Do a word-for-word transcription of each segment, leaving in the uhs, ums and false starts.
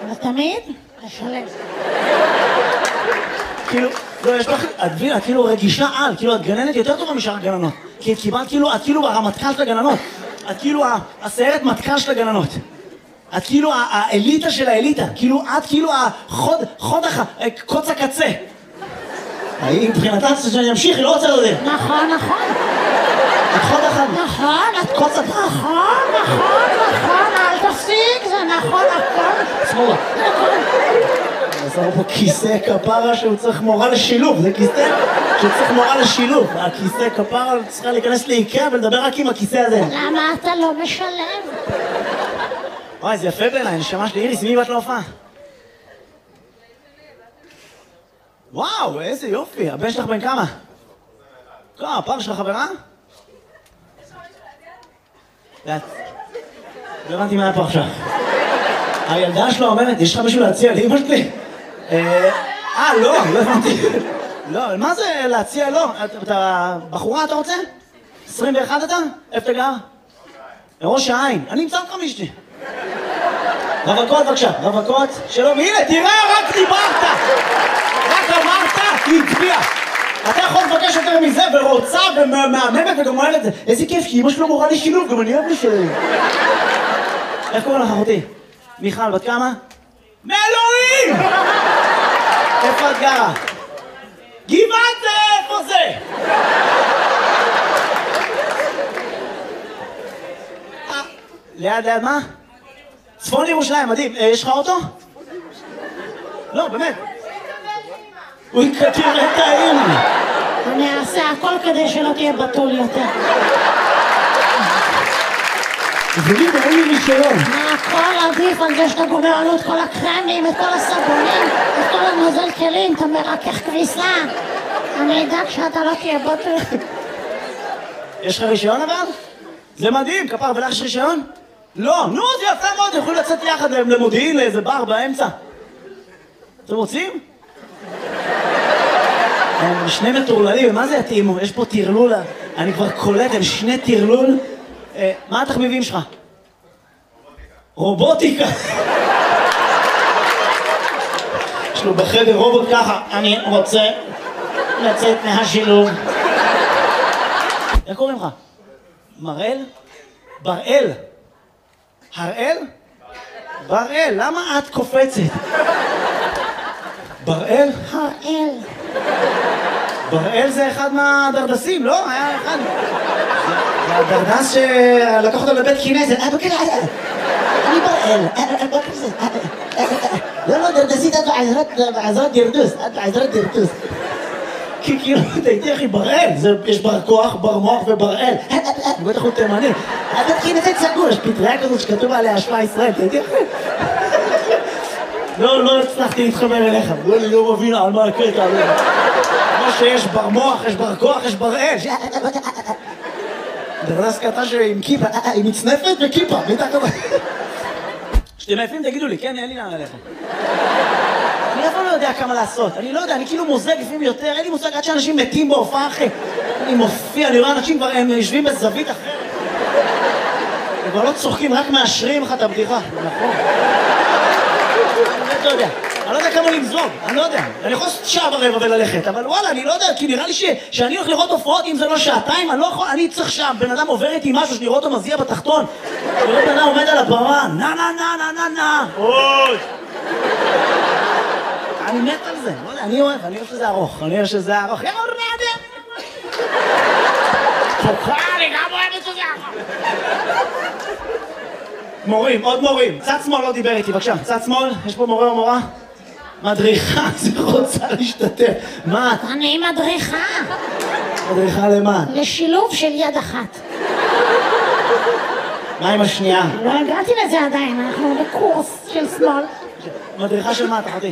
ותמיד לשלם. כאילו, לא, יש לך, את מבינה, כאילו רגישה על, כאילו את גננת יותר טובה משאר הגננות. כי את קיבלת כאילו, את כאילו הרמטכ"ל של הגננות. את כאילו הסיירת מטכ"ל של הגננות. את כאילו האליטה של האליטה. כאילו, את כאילו החוד, חוד הח... קוץ הקצה. היא מבחינתה שאני אמשיך, היא לא רוצה לדעת. נכון, נכון. את חוד אחד. נכון, את קוץ הקצה. נכון, נכון, נכון, אל תפסיק, זה נכון, הכל. שמאלה. עזר פה כיסא כפרה שהוא צריך מורה לשילוב, זה כיסא שצריך מורה לשילוב. הכיסא כפרה צריכה להיכנס לאיקאה ולדבר רק עם הכיסא הזה. למה אתה לא משלם? וואי, זה יפה בעיניי, נשמה שלי. איריס, מי באת להופעה? וואו, איזה יופי. הבן שלך בן כמה? כמה, הפעם שלך חברה? לא הבנתי מה היה פה עכשיו. הילדה שלו אומרת, יש לך משהו להציע לאמא שלי? אה, לא, לא הבנתי. לא, מה זה להציע? לא. אתה בחורה, אתה רוצה? עשרים ואחת אתה? איפה אתה גר? ראש העין. אני אמצא אותך מאשתי. רווקות בבקשה, רווקות. שלום, הנה, תראה, רק דיברת! רק אמרת, היא הצביעה. אתה יכול לבקש יותר מזה, ורוצה, ומהממת, וגם אוהב את זה. איזה כיף, כי אמא שלו מורה לי שילוב, גם אני אוהב לשלם. איך קוראים לך, אחותי? מיכל, בת כמה? מאלוהים! איפה את גרה? גבעת זה, איפה זה? ליד, ליד מה? צפון ירושלים, מדהים. יש לך אוטו? לא, באמת. הוא יקטיר את האמא. אני אעשה הכל כדי שלא תהיה בתול יותר. ולי ואין לי רישיון. מה הכל עדיף על זה שאתה גומר עלות כל הקרמים, את כל הסבונים, את כל הנוזל כלים, אתה מרכך כביסה. אני אדאג שאתה לא תהיה בתול. יש לך רישיון אבל? זה מדהים, כפר, ולך יש רישיון? לא, נו, זה יפה מאוד, יכולים לצאת יחד למודיעין, לאיזה בר באמצע. אתם רוצים? הם שני מטורללים, מה זה יתאימו? יש פה תרלול, אני כבר קולט, הם שני תרלול. מה התחביבים שלך? רובוטיקה. יש לו בחדר רובוט ככה, אני רוצה לצאת מהשילוב. איך קוראים לך? מראל? בראל. הראל? בראל, למה את קופצת? בראל? הראל. בראל זה אחד מהדרדסים, לא? היה אחד. זה הדרדס שלקח אותו לבית כנסת. אני בראל. לא, לא, דרדסית, את בעזרת דרדוס. את בעזרת דרדוס. כי כאילו, תהייתי אחי, בראל. יש בר כוח, בר מוח ובראל. בטח הוא תימני. הבית כנסת סגור, יש פטריה כזאת שכתוב עליה השפעה ישראל. תהייתי אחי. לא, לא הצלחתי להתחבר אליך. אני לא מבין על מה הקטע. כמו שיש בר מוח, יש בר כוח, יש בראל. דרדס קטן עם כיפה, היא מצנפת וכיפה, ביתה כזה. כשאתם עייפים תגידו לי, כן, אין לי לאן ללכת. אני אף פעם לא יודע כמה לעשות, אני לא יודע, אני כאילו מוזג לפעמים יותר, אין לי מושג עד שאנשים מתים בהופעה אחרי. אני מופיע, אני רואה אנשים כבר, הם יושבים בזווית אחרת. הם כבר לא צוחקים, רק מאשרים לך את הבדיחה, נכון? אני לא יודע, אני לא יודע כמה למזוג, אני לא יודע. אני יכול לעשות שעה ברבע וללכת, אבל וואלה, אני לא יודע, כי נראה לי שאני הולך לראות הופעות, אם זה לא שעתיים, אני לא יכול, אני צריך שם, בן אדם עובר איתי משהו, שאני רואה אותו מזיע בתחתון, וראה בן אדם עומד על הבמה, נה נה נה נה נה נה, אוי! אני מת על זה, לא יודע, אני אוהב, אני אוהב שזה ארוך, אני אוהב שזה ארוך, יא רדי! תוקע, אני גם אוהב שזה ארוך. מורים, עוד מורים, צד שמאל לא דיבר איתי, בבקשה, צד שמאל, יש פה מורה או מורה? מדריכה, זה רוצה להשתתף, מה את? אני מדריכה. מדריכה למה? לשילוב של יד אחת. מה עם השנייה? לא הגעתי לזה עדיין, אנחנו בקורס של שמאל. מדריכה של מה, תחתי?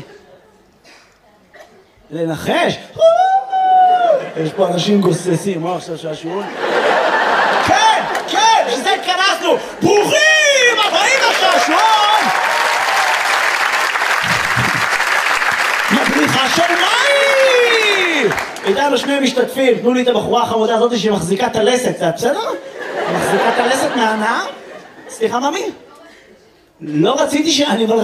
לנחש? יש פה אנשים גוססים, מה עכשיו שהשיעור? כן, כן, שזה התכנסנו! ברוכים הבאים לשעשועון! מדריכה של מים! איתנו שני משתתפים, תנו לי את הבחורה החמודה הזאת שמחזיקה את הלסת, זה בסדר? מחזיקה את הלסת מהנהר? סליחה, ממי? לא רציתי שאני...